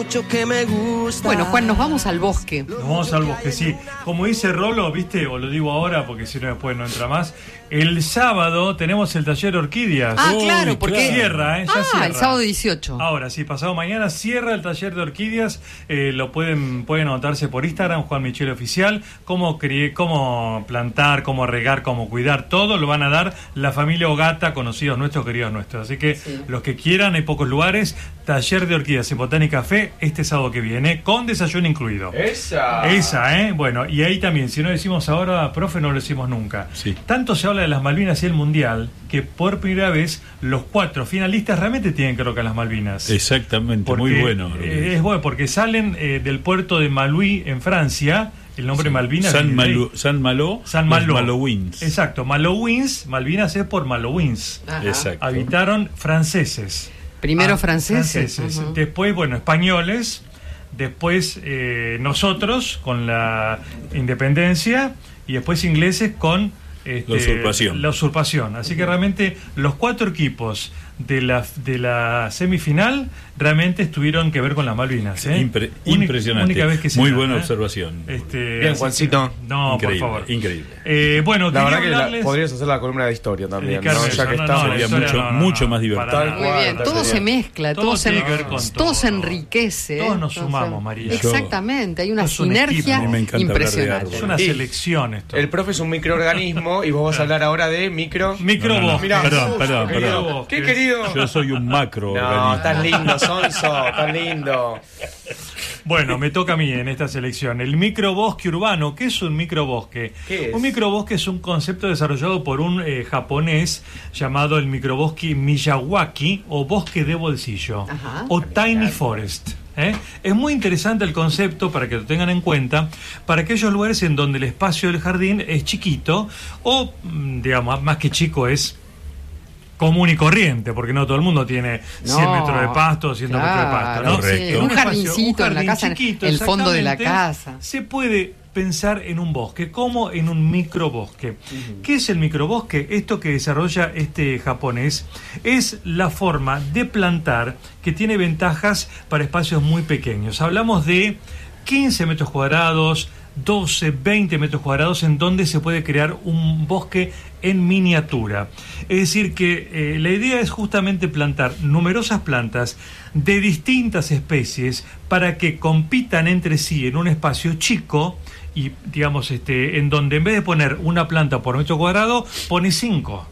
Que me gusta. Bueno, Juan, nos vamos al bosque. Nos vamos al bosque, sí. Como dice Rolo, ¿viste? O lo digo ahora porque si no después no entra más. El sábado tenemos el taller Orquídeas. Ah, claro, porque cierra, ya cierra. El sábado 18. Ahora, sí, pasado mañana cierra el taller de Orquídeas. Lo pueden anotarse por Instagram, Juan Michel Oficial. Cómo plantar, cómo regar, cómo cuidar, todo lo van a dar la familia Ogata, conocidos nuestros, queridos nuestros. Así que los que quieran, hay pocos lugares. Taller de Orquídeas en Botánica Café este sábado que viene, con desayuno incluido. Esa, bueno, y ahí también, si no lo decimos ahora, profe, no lo decimos nunca. Sí. Tanto se habla de las Malvinas y el Mundial, que por primera vez los 4 finalistas realmente tienen que rocar las Malvinas. Exactamente, porque muy bueno. Es bueno, porque salen del puerto de Malouis, en Francia. El nombre Malvinas. Saint Malo. Malouins. Exacto, Malouins, Malvinas es por Malouins. Exacto. Habitaron franceses. Primero franceses. Uh-huh. Después, españoles. Después nosotros con la independencia. Y después ingleses con la usurpación. Así que realmente los 4 equipos de la semifinal realmente tuvieron que ver con las Malvinas. Impresionante. Única vez que se muy buena observación. Bien, Juancito. No, increíble, por favor. Increíble. Bueno, la verdad que podrías hacer la columna de historia también, ¿no? Ya que sería mucho más divertido. Muy bien, todo se mezcla, todo se enriquece. Todos nos sumamos, María. Exactamente, hay una sinergia impresionante. Es una selección esto. El profe es un microorganismo y vos vas a hablar ahora de microbosque. Perdón. ¿Qué querido? Yo soy un macroorganismo. No, tan lindo, Sonso, tan lindo. Bueno, me toca a mí en esta selección. El microbosque urbano. ¿Qué es un microbosque? Un microbosque es un concepto desarrollado por un japonés llamado el microbosque Miyawaki o bosque de bolsillo. O Tiny Forest. Es muy interesante el concepto para que lo tengan en cuenta para aquellos lugares en donde el espacio del jardín es chiquito o, digamos, más que chico es común y corriente, porque no todo el mundo tiene 100 metros de pasto, 200 metros de pasto, ¿no? Sí, un jardincito en la casa, chiquito, el fondo de la casa. Se puede pensar en un bosque, como en un microbosque. ¿Qué es el microbosque? Esto que desarrolla este japonés es la forma de plantar que tiene ventajas para espacios muy pequeños. Hablamos de 15 metros cuadrados, 12, 20 metros cuadrados en donde se puede crear un bosque en miniatura. Es decir que la idea es justamente plantar numerosas plantas de distintas especies para que compitan entre sí en un espacio chico y, digamos, en donde en vez de poner una planta por metro cuadrado, pone 5.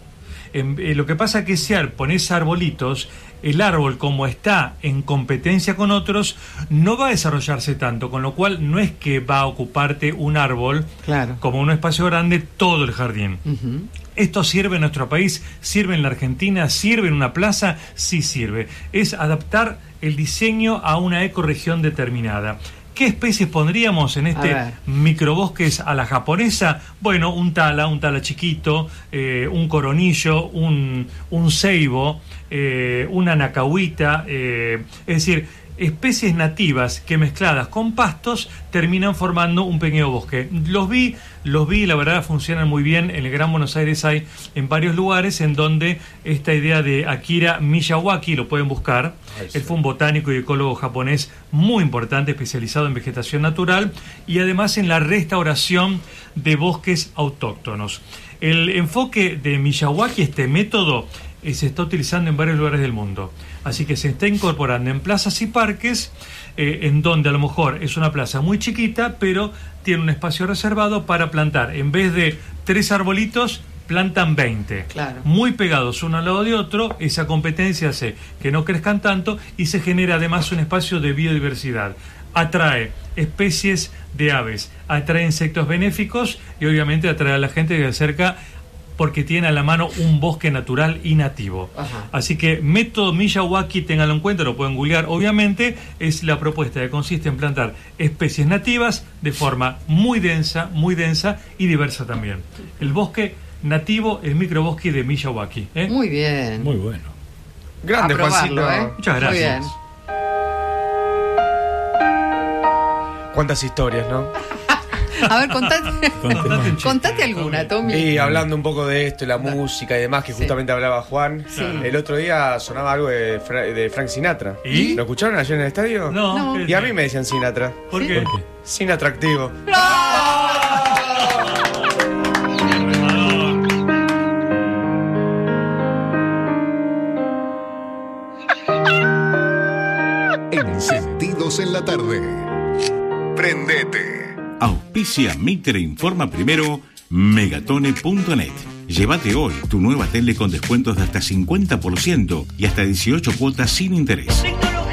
Lo que pasa es que si pones arbolitos, el árbol, como está en competencia con otros, no va a desarrollarse tanto, con lo cual no es que va a ocuparte un árbol, como un espacio grande, todo el jardín. ¿Esto sirve en nuestro país? ¿Sirve en la Argentina? ¿Sirve en una plaza? Sí sirve. Es adaptar el diseño a una ecorregión determinada. ¿Qué especies pondríamos en este microbosques a la japonesa? Bueno, un tala chiquito, un coronillo, un ceibo, una nacahuita, es decir, especies nativas que mezcladas con pastos terminan formando un pequeño bosque. Los vi, la verdad funcionan muy bien. En el Gran Buenos Aires hay en varios lugares en donde esta idea de Akira Miyawaki, lo pueden buscar. Él fue un botánico y ecólogo japonés muy importante, especializado en vegetación natural y además en la restauración de bosques autóctonos. El enfoque de Miyawaki, este método, se está utilizando en varios lugares del mundo. Así que se está incorporando en plazas y parques, en donde a lo mejor es una plaza muy chiquita, pero tiene un espacio reservado para plantar. En vez de 3 arbolitos, plantan 20. Muy pegados uno al lado de otro. Esa competencia hace que no crezcan tanto y se genera además un espacio de biodiversidad. Atrae especies de aves, atrae insectos benéficos y obviamente atrae a la gente que se acerca porque tiene a la mano un bosque natural y nativo. Así que método Miyawaki, ténganlo en cuenta, lo pueden googlear, obviamente, es la propuesta que consiste en plantar especies nativas de forma muy densa y diversa también. El bosque nativo, el microbosque de Miyawaki. Muy bien. Muy bueno. Grande, Juancito. Muchas gracias. Muy bien. Cuántas historias, ¿no? A ver, contate alguna, Tommy. Y hablando un poco de esto, la música y demás, que justamente hablaba Juan, el otro día sonaba algo de Frank Sinatra. ¿Y? ¿Lo escucharon ayer en el estadio? No. Y a mí me decían Sinatra. ¿Por qué? Sin atractivo. Encendidos en la tarde. Prendete. Auspicia Mitre Informa Primero, Megatone.net. Llévate hoy tu nueva tele con descuentos de hasta 50% y hasta 18 cuotas sin interés.